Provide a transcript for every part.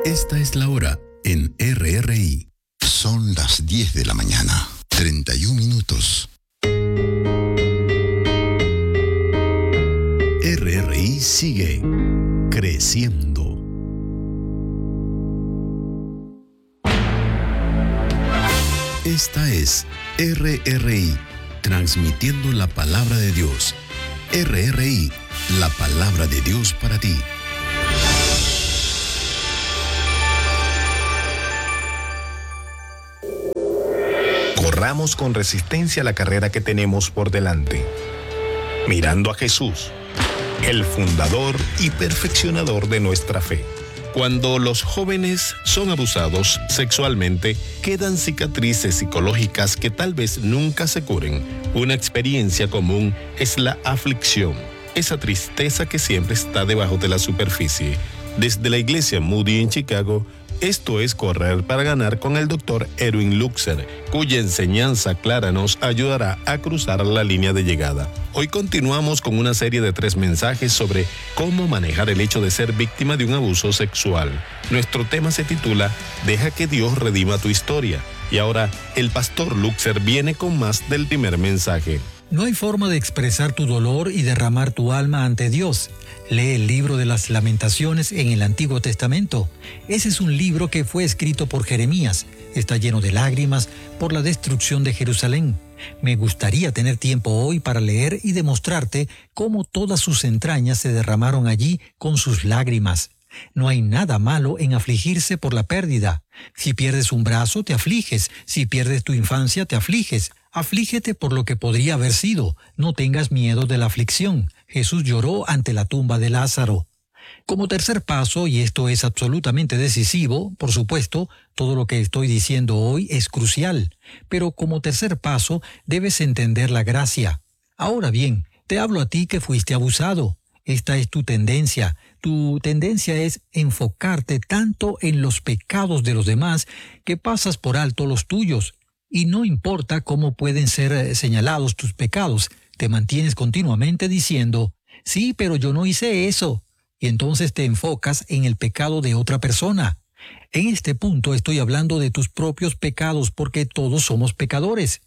Esta es la hora en RRI. Son las 10 de la mañana, 31 minutos. RRI sigue creciendo. Esta es RRI, transmitiendo la palabra de Dios. RRI, la palabra de Dios para ti. Corramos con resistencia la carrera que tenemos por delante, mirando a Jesús, el fundador y perfeccionador de nuestra fe. Cuando los jóvenes son abusados sexualmente, quedan cicatrices psicológicas que tal vez nunca se curen. Una experiencia común es la aflicción, esa tristeza que siempre está debajo de la superficie. Desde la iglesia Moody en Chicago, esto es Correr para Ganar con el Dr. Erwin Luxer, cuya enseñanza clara nos ayudará a cruzar la línea de llegada. Hoy continuamos con una serie de 3 mensajes sobre cómo manejar el hecho de ser víctima de un abuso sexual. Nuestro tema se titula Deja que Dios redima tu historia. Y ahora, el pastor Luxer viene con más del primer mensaje. No hay forma de expresar tu dolor y derramar tu alma ante Dios. Lee el libro de las Lamentaciones en el Antiguo Testamento. Ese es un libro que fue escrito por Jeremías. Está lleno de lágrimas por la destrucción de Jerusalén. Me gustaría tener tiempo hoy para leer y demostrarte cómo todas sus entrañas se derramaron allí con sus lágrimas. No hay nada malo en afligirse por la pérdida. Si pierdes un brazo, te afliges. Si pierdes tu infancia, te afliges. Aflígete por lo que podría haber sido. No tengas miedo de la aflicción. Jesús lloró ante la tumba de Lázaro. Como tercer paso, y esto es absolutamente decisivo, por supuesto, todo lo que estoy diciendo hoy es crucial, pero como tercer paso debes entender la gracia. Ahora bien, te hablo a ti que fuiste abusado. Esta es tu tendencia. Tu tendencia es enfocarte tanto en los pecados de los demás que pasas por alto los tuyos. Y no importa cómo pueden ser señalados tus pecados, te mantienes continuamente diciendo, sí, pero yo no hice eso. Y entonces te enfocas en el pecado de otra persona. En este punto estoy hablando de tus propios pecados porque todos somos pecadores.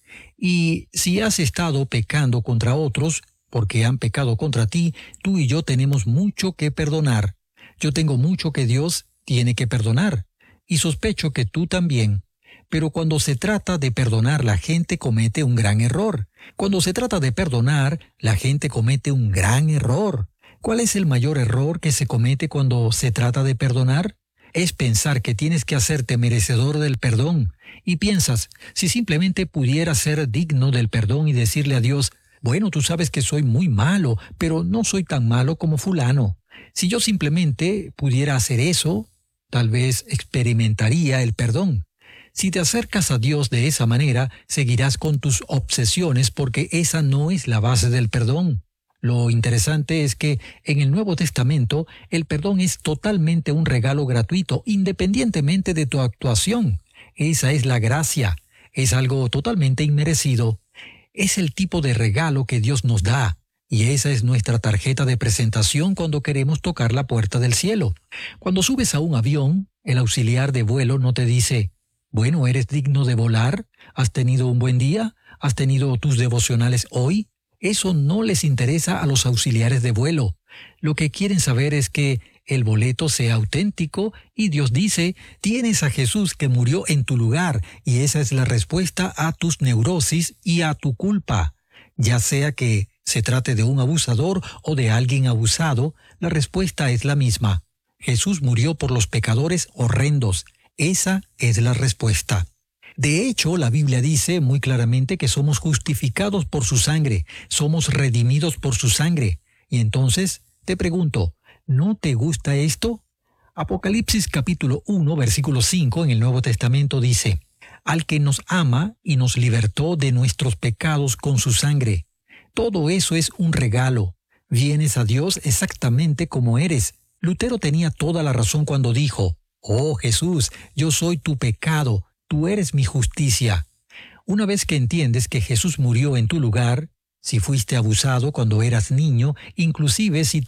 Y si has estado pecando contra otros, porque han pecado contra ti, tú y yo tenemos mucho que perdonar. Yo tengo mucho que Dios tiene que perdonar. Y sospecho que tú también. Pero cuando se trata de perdonar, la gente comete un gran error. Cuando se trata de perdonar, la gente comete un gran error. ¿Cuál es el mayor error que se comete cuando se trata de perdonar? Es pensar que tienes que hacerte merecedor del perdón. Y piensas, si simplemente pudieras ser digno del perdón y decirle a Dios, bueno, tú sabes que soy muy malo, pero no soy tan malo como fulano. Si yo simplemente pudiera hacer eso, tal vez experimentaría el perdón. Si te acercas a Dios de esa manera, seguirás con tus obsesiones porque esa no es la base del perdón. Lo interesante es que en el Nuevo Testamento el perdón es totalmente un regalo gratuito, independientemente de tu actuación. Esa es la gracia. Es algo totalmente inmerecido. Es el tipo de regalo que Dios nos da. Y esa es nuestra tarjeta de presentación cuando queremos tocar la puerta del cielo. Cuando subes a un avión, el auxiliar de vuelo no te dice, bueno, ¿eres digno de volar? ¿Has tenido un buen día? ¿Has tenido tus devocionales hoy? Eso no les interesa a los auxiliares de vuelo. Lo que quieren saber es que el boleto sea auténtico y Dios dice, tienes a Jesús que murió en tu lugar y esa es la respuesta a tus neurosis y a tu culpa. Ya sea que se trate de un abusador o de alguien abusado, la respuesta es la misma. Jesús murió por los pecadores horrendos. Esa es la respuesta. De hecho, la Biblia dice muy claramente que somos justificados por su sangre, somos redimidos por su sangre. Y entonces, te pregunto, ¿no te gusta esto? Apocalipsis capítulo 1, versículo 5 en el Nuevo Testamento dice, al que nos ama y nos libertó de nuestros pecados con su sangre. Todo eso es un regalo. Vienes a Dios exactamente como eres. Lutero tenía toda la razón cuando dijo, oh Jesús, yo soy tu pecado, tú eres mi justicia. Una vez que entiendes que Jesús murió en tu lugar, si fuiste abusado cuando eras niño, inclusive si te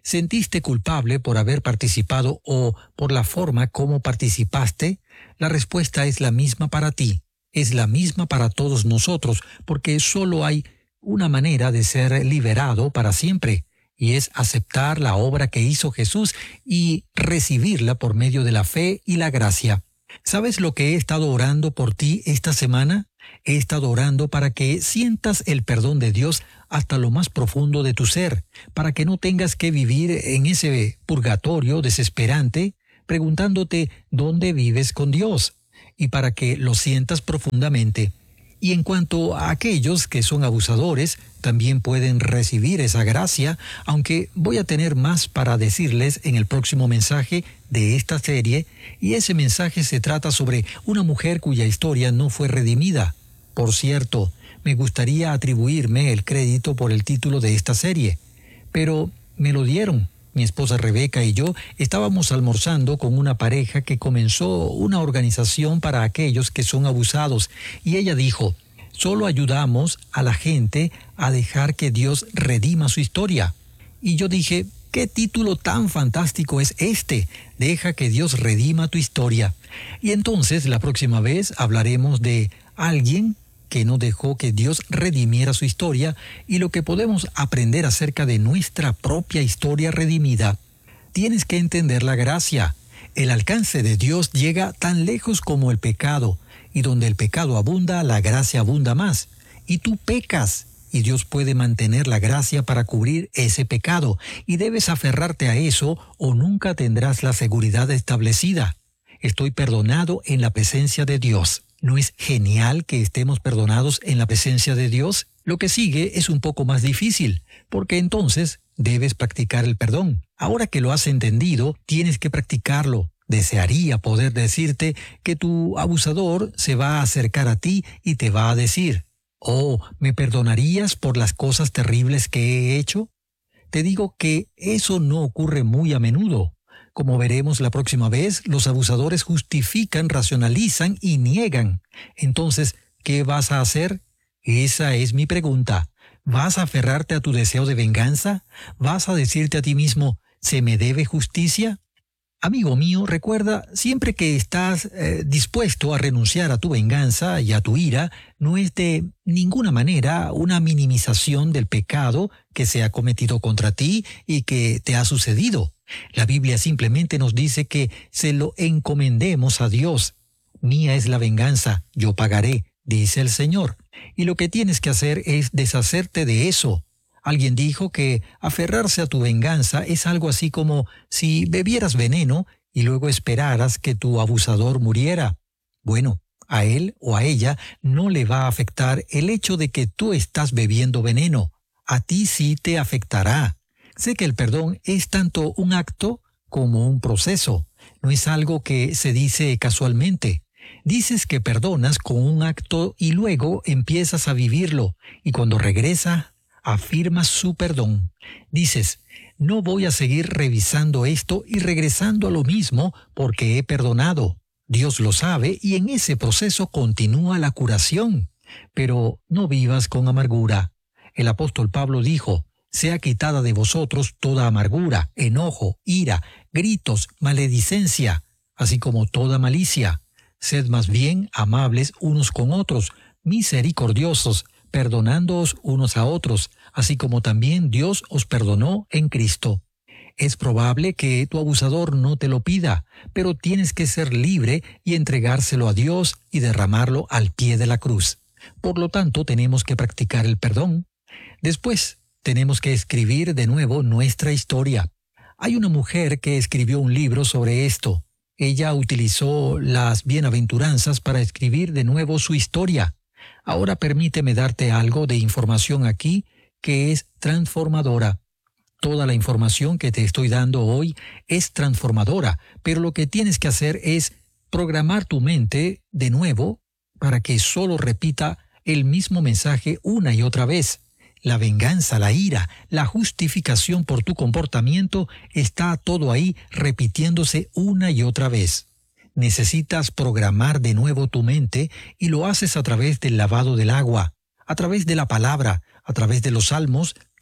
¿Sentiste culpable por haber participado o por la forma como participaste? La respuesta es la misma para ti, es la misma para todos nosotros, porque solo hay una manera de ser liberado para siempre, y es aceptar la obra que hizo Jesús y recibirla por medio de la fe y la gracia. ¿Sabes lo que he estado orando por ti esta semana? He estado orando para que sientas el perdón de Dios hasta lo más profundo de tu ser, para que no tengas que vivir en ese purgatorio desesperante, preguntándote dónde vives con Dios, y para que lo sientas profundamente. Y en cuanto a aquellos que son abusadores, también pueden recibir esa gracia, aunque voy a tener más para decirles en el próximo mensaje de esta serie, y ese mensaje se trata sobre una mujer cuya historia no fue redimida. Por cierto, me gustaría atribuirme el crédito por el título de esta serie, pero me lo dieron. Mi esposa Rebeca y yo estábamos almorzando con una pareja que comenzó una organización para aquellos que son abusados, y ella dijo: solo ayudamos a la gente a dejar que Dios redima su historia. Y yo dije: ¿qué título tan fantástico es este? Deja que Dios redima tu historia. Y entonces la próxima vez hablaremos de alguien que no dejó que Dios redimiera su historia y lo que podemos aprender acerca de nuestra propia historia redimida. Tienes que entender la gracia. El alcance de Dios llega tan lejos como el pecado, y donde el pecado abunda, la gracia abunda más. Y tú pecas, y Dios puede mantener la gracia para cubrir ese pecado, y debes aferrarte a eso o nunca tendrás la seguridad establecida. Estoy perdonado en la presencia de Dios. ¿No es genial que estemos perdonados en la presencia de Dios? Lo que sigue es un poco más difícil, porque entonces debes practicar el perdón. Ahora que lo has entendido, tienes que practicarlo. Desearía poder decirte que tu abusador se va a acercar a ti y te va a decir: «Oh, ¿me perdonarías por las cosas terribles que he hecho?». Te digo que eso no ocurre muy a menudo. Como veremos la próxima vez, los abusadores justifican, racionalizan y niegan. Entonces, ¿qué vas a hacer? Esa es mi pregunta. ¿Vas a aferrarte a tu deseo de venganza? ¿Vas a decirte a ti mismo: ¿se me debe justicia? Amigo mío, recuerda, siempre que estás dispuesto a renunciar a tu venganza y a tu ira, no es de ninguna manera una minimización del pecado que se ha cometido contra ti y que te ha sucedido. La Biblia simplemente nos dice que se lo encomendemos a Dios. Mía es la venganza, yo pagaré, dice el Señor. Y lo que tienes que hacer es deshacerte de eso. Alguien dijo que aferrarse a tu venganza es algo así como si bebieras veneno y luego esperaras que tu abusador muriera. Bueno, a él o a ella no le va a afectar el hecho de que tú estás bebiendo veneno. A ti sí te afectará. Sé que el perdón es tanto un acto como un proceso. No es algo que se dice casualmente. Dices que perdonas con un acto y luego empiezas a vivirlo. Y cuando regresa, afirmas su perdón. Dices: no voy a seguir revisando esto y regresando a lo mismo porque he perdonado. Dios lo sabe y en ese proceso continúa la curación. Pero no vivas con amargura. El apóstol Pablo dijo: sea quitada de vosotros toda amargura, enojo, ira, gritos, maledicencia, así como toda malicia. Sed más bien amables unos con otros, misericordiosos, perdonándoos unos a otros, así como también Dios os perdonó en Cristo. Es probable que tu abusador no te lo pida, pero tienes que ser libre y entregárselo a Dios y derramarlo al pie de la cruz. Por lo tanto, tenemos que practicar el perdón. Después, tenemos que escribir de nuevo nuestra historia. Hay una mujer que escribió un libro sobre esto. Ella utilizó las bienaventuranzas para escribir de nuevo su historia. Ahora permíteme darte algo de información aquí que es transformadora. Toda la información que te estoy dando hoy es transformadora, pero lo que tienes que hacer es programar tu mente de nuevo para que solo repita el mismo mensaje una y otra vez. La venganza, la ira, la justificación por tu comportamiento, está todo ahí repitiéndose una y otra vez. Necesitas programar de nuevo tu mente y lo haces a través del lavado del agua, a través de la palabra, a través de los salmos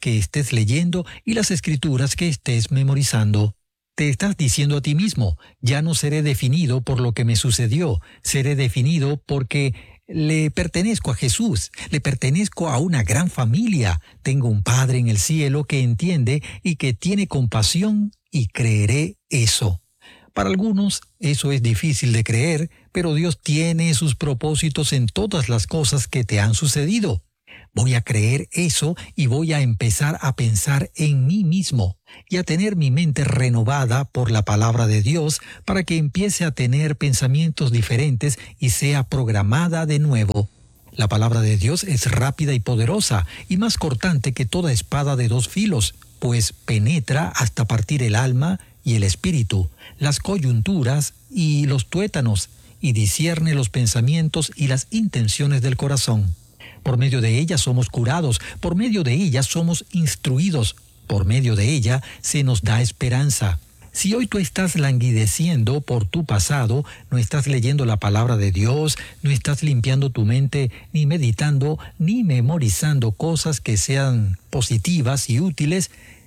que estés leyendo y las escrituras que estés memorizando. Te estás diciendo a ti mismo, ya no seré definido por lo que me sucedió, seré definido porque le pertenezco a Jesús, le pertenezco a una gran familia, tengo un Padre en el cielo que entiende y que tiene compasión y creeré eso. Para algunos eso es difícil de creer, pero Dios tiene sus propósitos en todas las cosas que te han sucedido. Voy a creer eso y voy a empezar a pensar en mí mismo y a tener mi mente renovada por la palabra de Dios para que empiece a tener pensamientos diferentes y sea programada de nuevo. La palabra de Dios es rápida y poderosa y más cortante que toda espada de 2 filos, pues penetra hasta partir el alma y el espíritu, las coyunturas y los tuétanos, y discierne los pensamientos y las intenciones del corazón. Por medio de ella somos curados, por medio de ella somos instruidos, por medio de ella se nos da esperanza. Si hoy tú estás languideciendo por tu pasado, no estás leyendo la palabra de Dios, no estás limpiando tu mente, ni meditando, ni memorizando cosas que sean positivas y útiles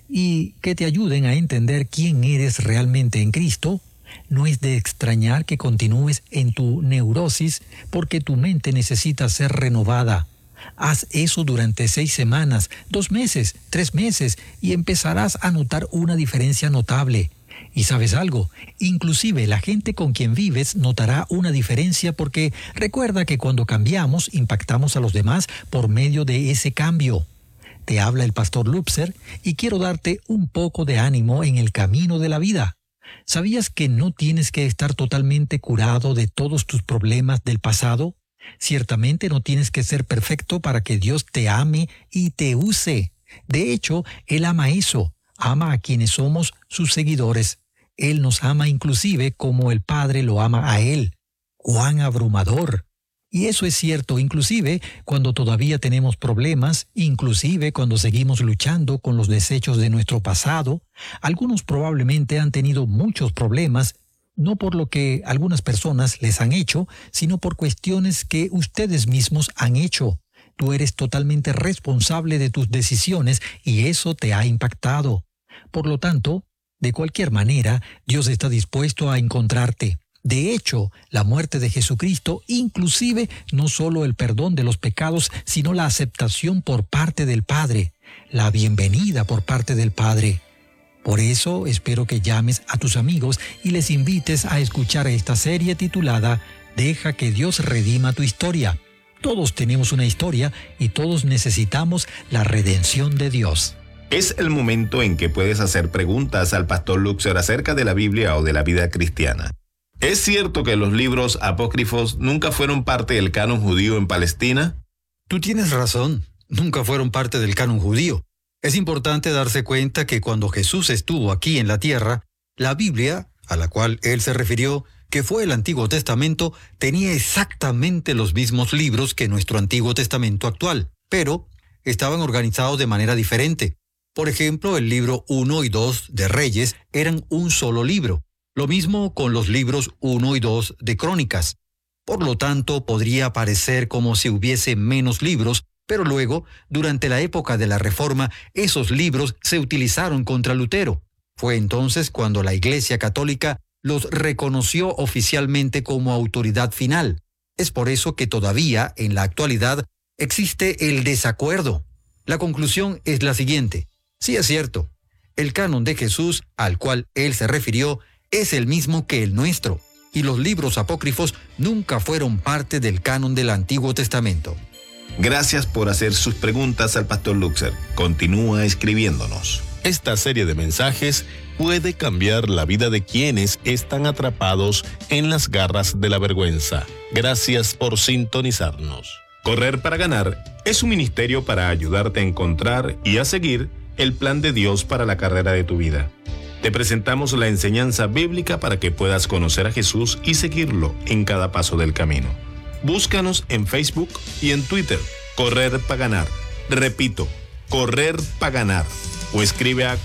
y que te ayuden a entender quién eres realmente en Cristo, no es de extrañar que continúes en tu neurosis porque tu mente necesita ser renovada. Haz eso durante 6 semanas, 2 meses, 3 meses y empezarás a notar una diferencia notable. Y ¿sabes algo? Inclusive la gente con quien vives notará una diferencia porque recuerda que cuando cambiamos impactamos a los demás por medio de ese cambio. Te habla el pastor Lupser y quiero darte un poco de ánimo en el camino de la vida. ¿Sabías que no tienes que estar totalmente curado de todos tus problemas del pasado? Ciertamente no tienes que ser perfecto para que Dios te ame y te use. De hecho, Él ama eso, ama a quienes somos sus seguidores. Él nos ama inclusive como el Padre lo ama a Él. ¡Cuán abrumador! Y eso es cierto, inclusive cuando todavía tenemos problemas, inclusive cuando seguimos luchando con los desechos de nuestro pasado. Algunos probablemente han tenido muchos problemas, no por lo que algunas personas les han hecho, sino por cuestiones que ustedes mismos han hecho. Tú eres totalmente responsable de tus decisiones y eso te ha impactado. Por lo tanto, de cualquier manera, Dios está dispuesto a encontrarte. De hecho, la muerte de Jesucristo, inclusive no solo el perdón de los pecados, sino la aceptación por parte del Padre, la bienvenida por parte del Padre. Por eso espero que llames a tus amigos y les invites a escuchar esta serie titulada Deja que Dios redima tu historia. Todos tenemos una historia y todos necesitamos la redención de Dios. Es el momento en que puedes hacer preguntas al pastor Luxer acerca de la Biblia o de la vida cristiana. ¿Es cierto que los libros apócrifos nunca fueron parte del canon judío en Palestina? Tú tienes razón, nunca fueron parte del canon judío. Es importante darse cuenta que cuando Jesús estuvo aquí en la tierra, la Biblia, a la cual Él se refirió, que fue el Antiguo Testamento, tenía exactamente los mismos libros que nuestro Antiguo Testamento actual, pero estaban organizados de manera diferente. Por ejemplo, el libro 1 y 2 de Reyes eran un solo libro. Lo mismo con los libros 1 y 2 de Crónicas. Por lo tanto, podría parecer como si hubiese menos libros, pero luego, durante la época de la Reforma, esos libros se utilizaron contra Lutero. Fue entonces cuando la Iglesia Católica los reconoció oficialmente como autoridad final. Es por eso que todavía, en la actualidad, existe el desacuerdo. La conclusión es la siguiente. Sí es cierto, el canon de Jesús, al cual Él se refirió, es el mismo que el nuestro, y los libros apócrifos nunca fueron parte del canon del Antiguo Testamento. Gracias por hacer sus preguntas al pastor Luxer. Continúa escribiéndonos. Esta serie de mensajes puede cambiar la vida de quienes están atrapados en las garras de la vergüenza. Gracias por sintonizarnos. Correr para ganar es un ministerio para ayudarte a encontrar y a seguir el plan de Dios para la carrera de tu vida. Te presentamos la enseñanza bíblica para que puedas conocer a Jesús y seguirlo en cada paso del camino. Búscanos en Facebook y en Twitter, Correr para Ganar. Repito, Correr para Ganar. O escribe a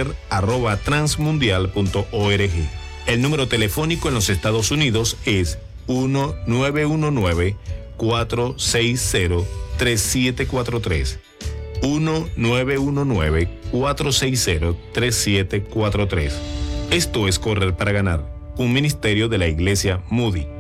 correr@transmundial.org. El número telefónico en los Estados Unidos es 1-919-460-3743. 1-919-460-3743. Esto es Correr para Ganar, un ministerio de la Iglesia Moody.